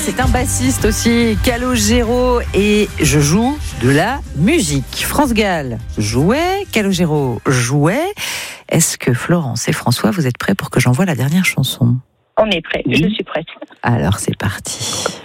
c'est un bassiste aussi, Calogero, et je joue de la musique. France Gall jouait, Calogero jouait. Est-ce que Florence et François, vous êtes prêts pour que j'envoie la dernière chanson ? On est prêts, je suis prête. Alors c'est parti.